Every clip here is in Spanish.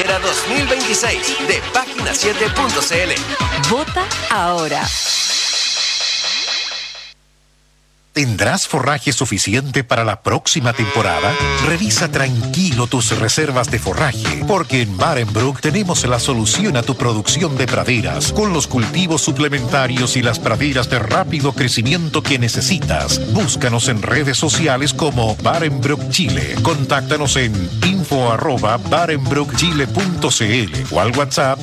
Piñera 2026 de página7.cl. Vota ahora. ¿Tendrás forraje suficiente para la próxima temporada? Revisa tranquilo tus reservas de forraje, porque en Barenbrook tenemos la solución a tu producción de praderas, con los cultivos suplementarios y las praderas de rápido crecimiento que necesitas. Búscanos en redes sociales como Barenbrook Chile. Contáctanos en info@barenbrookchile.cl o al WhatsApp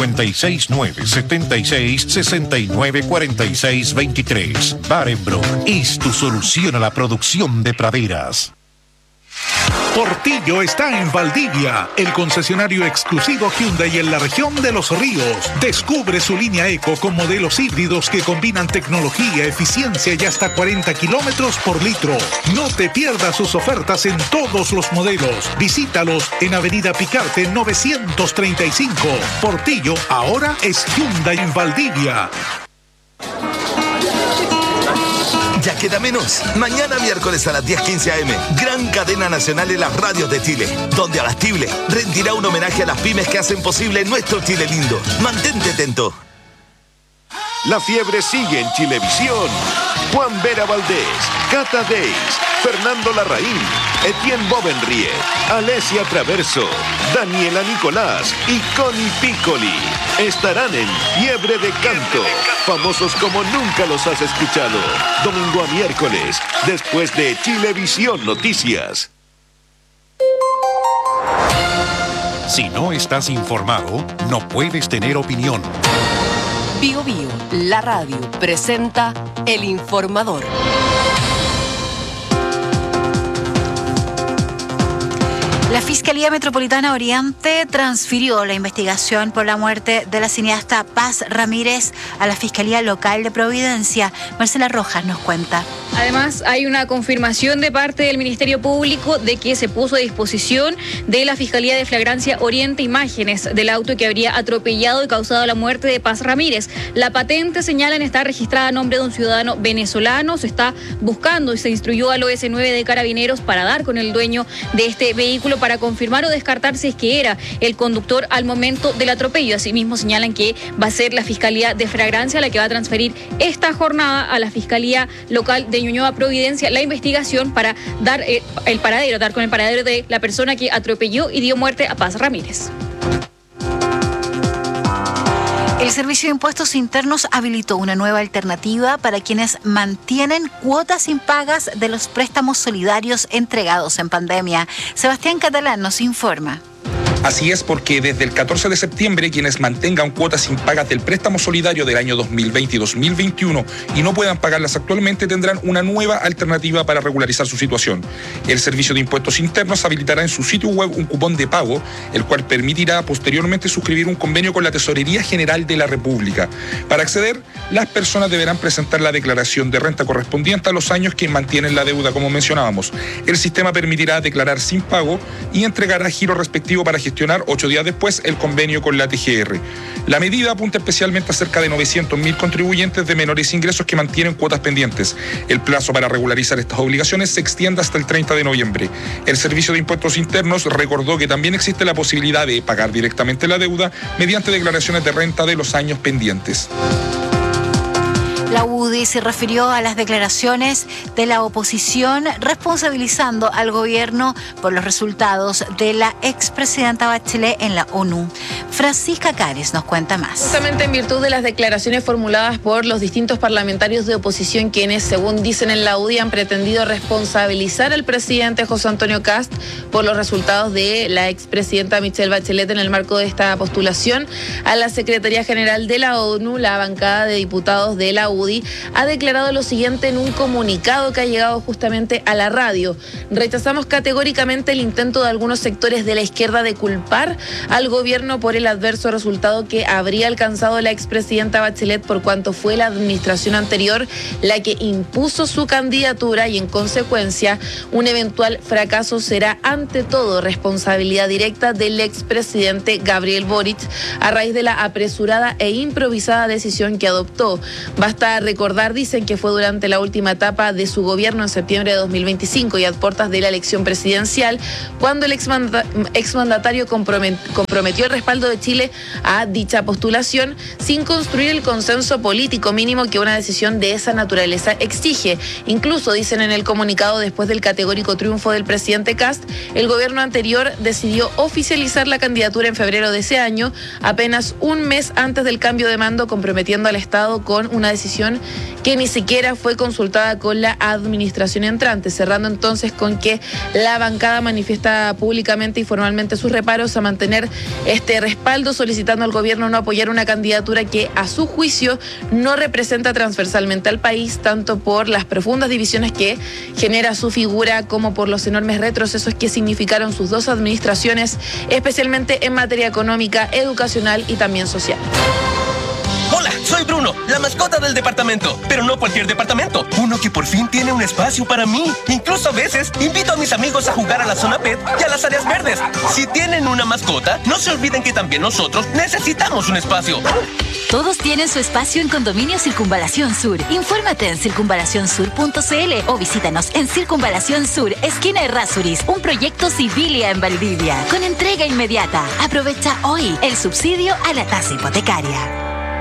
56976694623. Barenbrook es tu solución a la producción de praderas. Portillo está en Valdivia, el concesionario exclusivo Hyundai en la región de Los Ríos. Descubre su línea Eco con modelos híbridos que combinan tecnología, eficiencia y hasta 40 kilómetros por litro. No te pierdas sus ofertas en todos los modelos. Visítalos en Avenida Picarte 935. Portillo ahora es Hyundai en Valdivia. Ya queda menos. Mañana miércoles a las 10:15 am, gran cadena nacional en las radios de Chile, donde Abastible rendirá un homenaje a las pymes que hacen posible nuestro Chile lindo. Mantente atento. La fiebre sigue en Chilevisión. Juan Vera Valdés, Cata Deis, Fernando Larraín, Etienne Bovenriet, Alesia Traverso, Daniela Nicolás y Connie Piccoli estarán en Fiebre de Canto. Famosos como nunca los has escuchado. Domingo a miércoles, después de Chilevisión Noticias. Si no estás informado, no puedes tener opinión. Bio Bio, la radio, presenta El Informador. La Fiscalía Metropolitana Oriente transfirió la investigación por la muerte de la cineasta Paz Ramírez a la Fiscalía Local de Providencia. Marcela Rojas nos cuenta. Además, hay una confirmación de parte del Ministerio Público de que se puso a disposición de la Fiscalía de Flagrancia Oriente imágenes del auto que habría atropellado y causado la muerte de Paz Ramírez. La patente, señalan, está registrada a nombre de un ciudadano venezolano. Se está buscando y se instruyó al OS9 de Carabineros para dar con el dueño de este vehículo para confirmar o descartar si es que era el conductor al momento del atropello. Asimismo, señalan que va a ser la Fiscalía de Flagrancia la que va a transferir esta jornada a la Fiscalía Local de Ñuñoa Providencia la investigación para dar con el paradero de la persona que atropelló y dio muerte a Paz Ramírez. El Servicio de Impuestos Internos habilitó una nueva alternativa para quienes mantienen cuotas impagas de los préstamos solidarios entregados en pandemia. Sebastián Catalán nos informa. Así es, porque desde el 14 de septiembre quienes mantengan cuotas impagas del préstamo solidario del año 2020 y 2021 y no puedan pagarlas actualmente tendrán una nueva alternativa para regularizar su situación. El Servicio de Impuestos Internos habilitará en su sitio web un cupón de pago, el cual permitirá posteriormente suscribir un convenio con la Tesorería General de la República. Para acceder, las personas deberán presentar la declaración de renta correspondiente a los años que mantienen la deuda, como mencionábamos. El sistema permitirá declarar sin pago y entregará giro respectivo para gestionar 8 días después el convenio con la TGR. La medida apunta especialmente a cerca de 900.000 contribuyentes de menores ingresos que mantienen cuotas pendientes. El plazo para regularizar estas obligaciones se extiende hasta el 30 de noviembre. El Servicio de Impuestos Internos recordó que también existe la posibilidad de pagar directamente la deuda mediante declaraciones de renta de los años pendientes. La UDI se refirió a las declaraciones de la oposición responsabilizando al gobierno por los resultados de la expresidenta Bachelet en la ONU. Francisca Cares nos cuenta más. Justamente en virtud de las declaraciones formuladas por los distintos parlamentarios de oposición, quienes, según dicen en la UDI, han pretendido responsabilizar al presidente José Antonio Kast por los resultados de la expresidenta Michelle Bachelet en el marco de esta postulación a la Secretaría General de la ONU. La bancada de diputados de la UDI ha declarado lo siguiente en un comunicado que ha llegado justamente a la radio. Rechazamos categóricamente el intento de algunos sectores de la izquierda de culpar al gobierno por el el adverso resultado que habría alcanzado la expresidenta Bachelet, por cuanto fue la administración anterior la que impuso su candidatura, y en consecuencia un eventual fracaso será ante todo responsabilidad directa del expresidente Gabriel Boric a raíz de la apresurada e improvisada decisión que adoptó. Basta recordar, dicen, que fue durante la última etapa de su gobierno en septiembre de 2025 y a puertas de la elección presidencial cuando el exmandatario comprometió el respaldo de Chile a dicha postulación sin construir el consenso político mínimo que una decisión de esa naturaleza exige. Incluso, dicen en el comunicado, después del categórico triunfo del presidente Kast, el gobierno anterior decidió oficializar la candidatura en febrero de ese año, apenas un mes antes del cambio de mando, comprometiendo al Estado con una decisión que ni siquiera fue consultada con la administración entrante, cerrando entonces con que la bancada manifiesta públicamente y formalmente sus reparos a mantener este respaldo, solicitando al gobierno no apoyar una candidatura que, a su juicio, no representa transversalmente al país, tanto por las profundas divisiones que genera su figura como por los enormes retrocesos que significaron sus dos administraciones, especialmente en materia económica, educacional y también social. Hola, soy Bruno, la mascota del departamento, pero no cualquier departamento, uno que por fin tiene un espacio para mí. Incluso a veces invito a mis amigos a jugar a la zona pet y a las áreas verdes. Si tienen una mascota, no se olviden que también nosotros necesitamos un espacio. Todos tienen su espacio en Condominio Circunvalación Sur. Infórmate en circunvalacionsur.cl o visítanos en Circunvalación Sur, esquina Errázuriz, un proyecto Civilia en Valdivia, con entrega inmediata. Aprovecha hoy el subsidio a la tasa hipotecaria.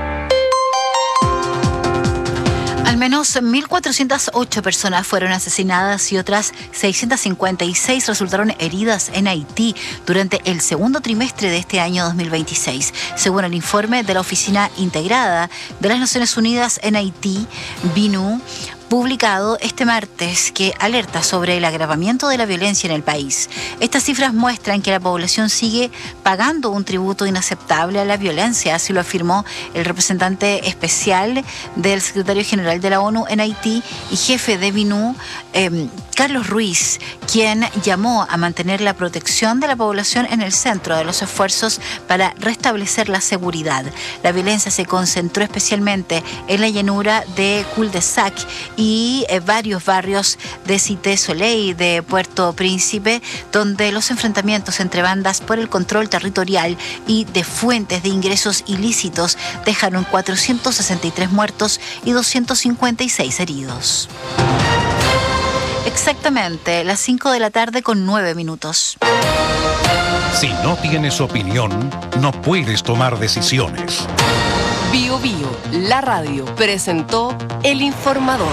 Al menos 1.408 personas fueron asesinadas y otras 656 resultaron heridas en Haití durante el segundo trimestre de este año 2026, según el informe de la Oficina Integrada de las Naciones Unidas en Haití, BINU, publicado este martes, que alerta sobre el agravamiento de la violencia en el país. Estas cifras muestran que la población sigue pagando un tributo inaceptable a la violencia, así lo afirmó el representante especial del secretario general de la ONU en Haití y jefe de BINU, Carlos Ruiz, quien llamó a mantener la protección de la población en el centro de los esfuerzos para restablecer la seguridad. La violencia se concentró especialmente en la llanura de Cul-de-Sac y varios barrios de Cité Soleil de Puerto Príncipe, donde los enfrentamientos entre bandas por el control territorial y de fuentes de ingresos ilícitos dejaron 463 muertos y 256 heridos. Exactamente, las 5 de la tarde con 9 minutos. Si no tienes opinión, no puedes tomar decisiones. Bio Bio, la radio, presentó El Informador.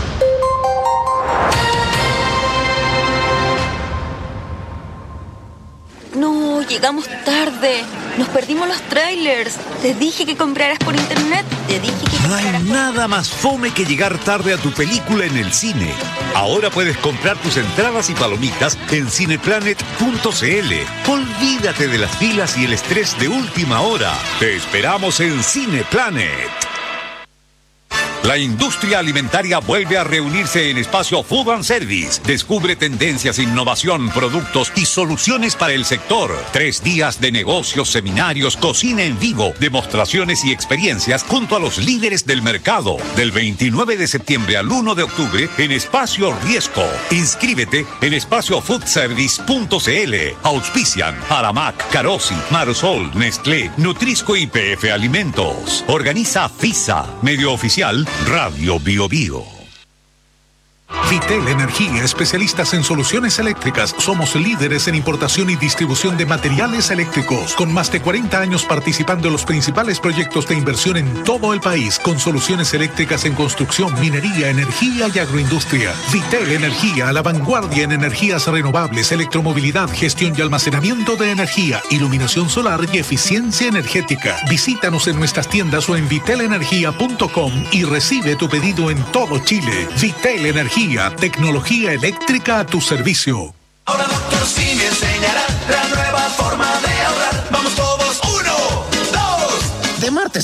No, llegamos tarde. Nos perdimos los trailers. Te dije que compraras por internet. Te dije que No hay nada más fome que llegar tarde a tu película en el cine. Ahora puedes comprar tus entradas y palomitas en cineplanet.cl. Olvídate de las filas y el estrés de última hora. Te esperamos en Cineplanet. La industria alimentaria vuelve a reunirse en Espacio Food and Service. Descubre tendencias, innovación, productos y soluciones para el sector. 3 días de negocios, seminarios, cocina en vivo, demostraciones y experiencias junto a los líderes del mercado. Del 29 de septiembre al 1 de octubre en Espacio Riesco. Inscríbete en espaciofoodservice.cl. Auspician Aramac, Carosi, Marosol, Nestlé, Nutrisco y PF Alimentos. Organiza FISA, medio oficial Radio Bio Bio. Vitel Energía, especialistas en soluciones eléctricas. Somos líderes en importación y distribución de materiales eléctricos, con más de 40 años participando en los principales proyectos de inversión en todo el país, con soluciones eléctricas en construcción, minería, energía y agroindustria. Vitel Energía, a la vanguardia en energías renovables, electromovilidad, gestión y almacenamiento de energía, iluminación solar y eficiencia energética. Visítanos en nuestras tiendas o en vitelenergia.com y recibe tu pedido en todo Chile. Vitel Energía, tecnología eléctrica a tu servicio. Ahora Dr. Sí me enseñará la nueva forma de ahorrar. Vamos todos, 1, 2. De martes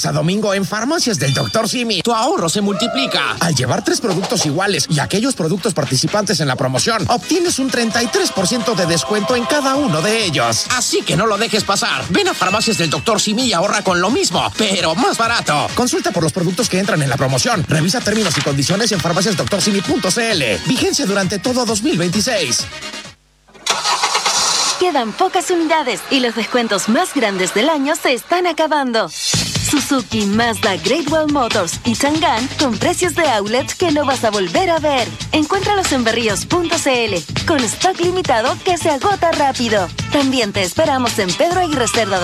a domingo en Farmacias del Dr. Simi, tu ahorro se multiplica. Al llevar 3 productos iguales y aquellos productos participantes en la promoción, obtienes un 33% de descuento en cada uno de ellos. Así que no lo dejes pasar. Ven a Farmacias del Dr. Simi y ahorra con lo mismo, pero más barato. Consulta por los productos que entran en la promoción. Revisa términos y condiciones en farmaciasdoctorsimi.cl. Vigencia durante todo 2026. Quedan pocas unidades y los descuentos más grandes del año se están acabando. Suzuki, Mazda, Great Wall Motors y Chang'an con precios de outlet que no vas a volver a ver. Encuéntralos en berríos.cl con stock limitado que se agota rápido. También te esperamos en Pedro Aguirre Cerda